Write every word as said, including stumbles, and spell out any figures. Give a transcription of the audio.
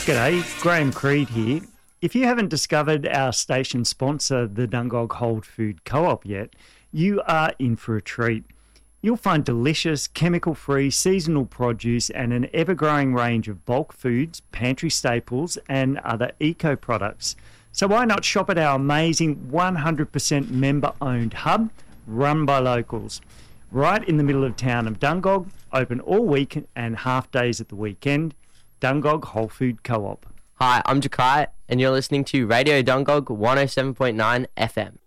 G'day, Graham Creed here. If you haven't discovered our station sponsor, the Dungog Whole Food Co-op yet, you are in for a treat. You'll find delicious, chemical-free, seasonal produce and an ever-growing range of bulk foods, pantry staples and other eco-products. So why not shop at our amazing one hundred percent member-owned hub, run by locals, right in the middle of town of Dungog, open all week and half days at the weekend. Dungog Whole Food Co-op. Hi, I'm Jakai, and you're listening to Radio Dungog one oh seven point nine F M.